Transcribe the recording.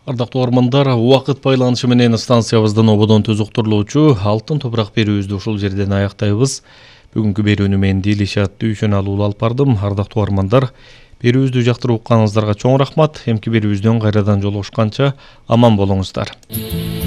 Ардактуу угармандар, убакыт байланышы менен станциябыздан ободон түз уктурулуучу алтын топурак берүүбүздү ушул жерден аяктайбыз. Бүгүнкү берүүнү мен Дилишат Дүйшөналы алып бардым. Ардактуу угармандар, берүүбүздү жактырып укканыңыздарга чоң рахмат. Эмки берүүбүздөн кайрадан жолугушканча аман болуңуздар.